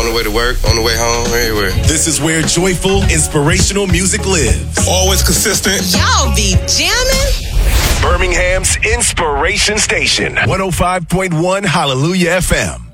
the way to work, on the way home, everywhere. This is where joyful, inspirational music lives. Always consistent. Y'all be jamming. Birmingham's Inspiration Station. 105.1 Hallelujah FM.